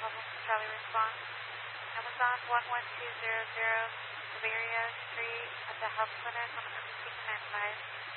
Papa Charlie response. Amazon 11200 Bavaria Street at the health clinic on 1595.